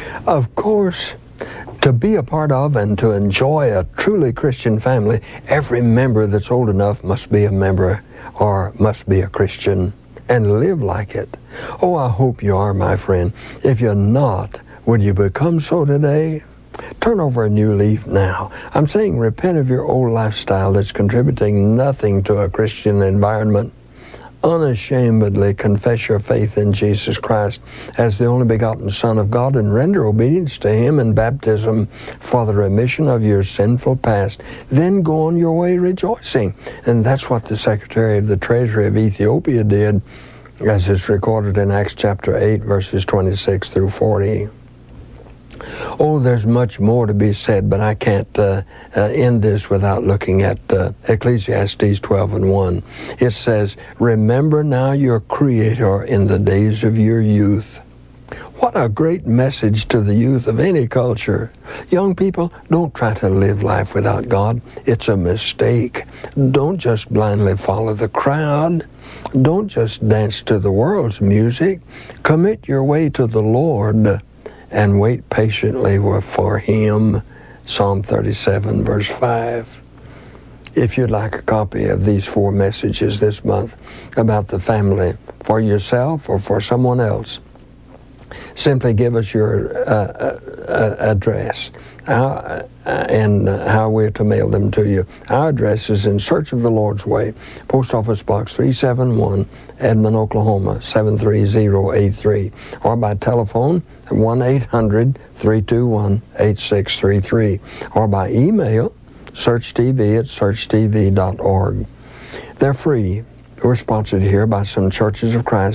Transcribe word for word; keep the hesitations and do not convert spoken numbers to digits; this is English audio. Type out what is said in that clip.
Of course, to be a part of and to enjoy a truly Christian family, every member that's old enough must be a member or must be a Christian and live like it. Oh, I hope you are, my friend. If you're not, would you become so today? Turn over a new leaf now. I'm saying repent of your old lifestyle that's contributing nothing to a Christian environment. Unashamedly confess your faith in Jesus Christ as the only begotten Son of God and render obedience to Him in baptism for the remission of your sinful past. Then go on your way rejoicing. And that's what the Secretary of the Treasury of Ethiopia did, as is recorded in Acts chapter eight, verses twenty-six through forty. Oh, there's much more to be said, but I can't uh, uh, end this without looking at uh, Ecclesiastes twelve and one. It says, "Remember now your Creator in the days of your youth." What a great message to the youth of any culture. Young people, don't try to live life without God. It's a mistake. Don't just blindly follow the crowd. Don't just dance to the world's music. Commit your way to the Lord and wait patiently for Him. Psalm thirty-seven, verse five. If you'd like a copy of these four messages this month about the family for yourself or for someone else, simply give us your uh, uh, address uh, and how we're to mail them to you. Our address is In Search of the Lord's Way, Post Office Box three seventy-one, Edmond, Oklahoma, seven three zero eight three, or by telephone at one eight hundred, three two one, eight six three three, or by email, searchtv at search t v dot org. They're free. We're sponsored here by some Churches of Christ